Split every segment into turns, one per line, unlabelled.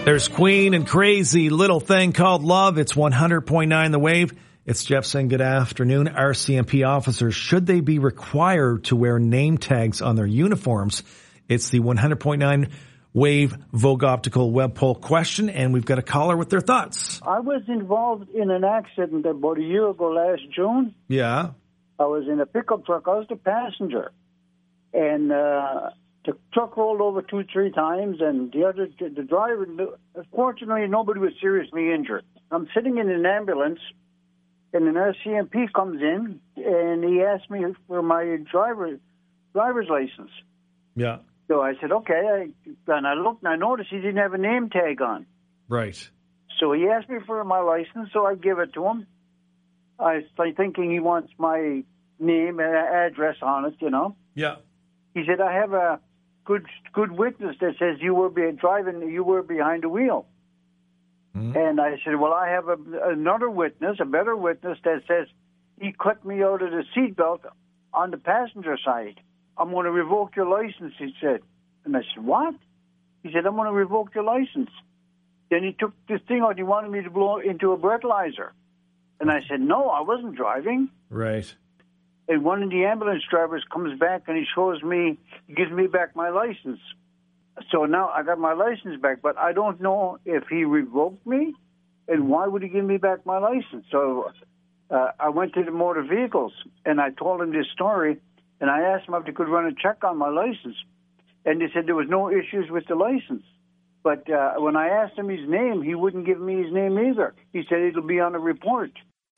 There's Queen and Crazy Little Thing Called Love. It's 100.9 The Wave. It's Jeff saying good afternoon. RCMP officers, should they be required to wear name tags on their uniforms? It's the 100.9 Wave Vogue Optical web poll question, and we've got a caller with their thoughts.
I was involved in an accident about a year ago last June.
Yeah.
I was in a pickup truck. I was the passenger. And the truck rolled over 2-3 times, and the driver, fortunately, nobody was seriously injured. I'm sitting in an ambulance, and an RCMP comes in, and he asked me for my driver's license.
Yeah.
So I said, okay. And I looked, and I noticed he didn't have a name tag on.
Right.
So he asked me for my license, so I give it to him. I started thinking he wants my name and address on it, you know.
Yeah.
He said, I have a good witness that says you were behind the wheel. Mm-hmm. And I said, well, I have another witness, a better witness that says he cut me out of the seatbelt on the passenger side. I'm going to revoke your license, he said. And I said, what? He said, I'm going to revoke your license. Then he took this thing out. He wanted me to blow into a breathalyzer. And I said, no, I wasn't driving.
Right.
And one of the ambulance drivers comes back and he gives me back my license. So now I got my license back, but I don't know if he revoked me and why would he give me back my license. So I went to the motor vehicles and I told him this story and I asked him if they could run a check on my license. And they said there was no issues with the license. But when I asked him his name, he wouldn't give me his name either. He said it'll be on a report.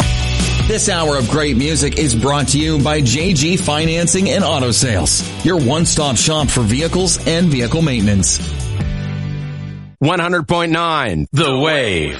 This hour of great music is brought to you by JG Financing and Auto Sales, your one-stop shop for vehicles and vehicle maintenance.
100.9 The Wave.